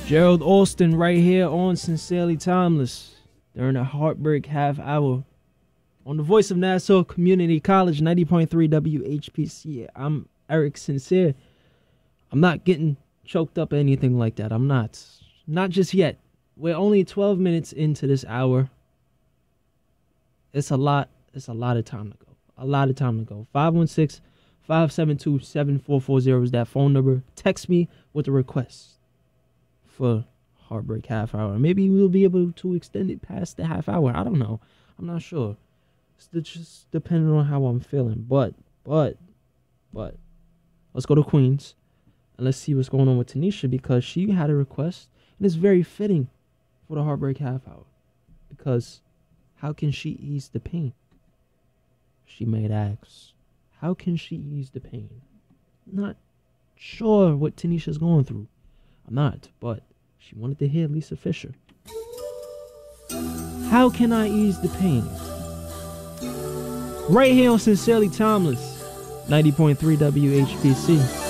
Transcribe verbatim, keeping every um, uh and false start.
Gerald Alston right here on Sincerely Timeless during a Heartbreak Half Hour on the voice of Nassau Community College, ninety point three W H P C. I'm Eric Sincere. I'm not getting choked up or anything like that. I'm not. Not just yet. We're only twelve minutes into this hour. It's a lot. It's a lot of time to go. A lot of time to go. five one six, five seven two, seven four four zero is that phone number. Text me with a request for Heartbreak Half Hour. Maybe we'll be able to extend it past the half hour. I don't know. I'm not sure. It's just depending on how I'm feeling. But, but, but, let's go to Queens and let's see what's going on with Tanisha, because she had a request and it's very fitting for the Heartbreak Half Hour. Because how can she ease the pain? She might ask, how can she ease the pain? Not sure what Tanisha's going through. I'm not, but she wanted to hear Lisa Fisher. How can I ease the pain? Right here on Sincerely Timeless, ninety point three W H P C.